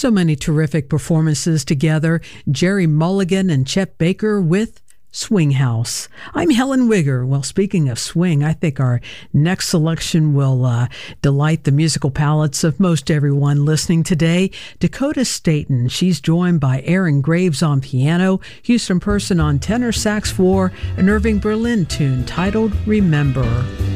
So many terrific performances together. Jerry Mulligan and Chet Baker with Swing House. I'm Helen Wigger. Well, speaking of swing, I think our next selection will delight the musical palates of most everyone listening today. Dakota Staton. She's joined by Aaron Graves on piano, Houston Person on tenor sax for an Irving Berlin tune titled Remember.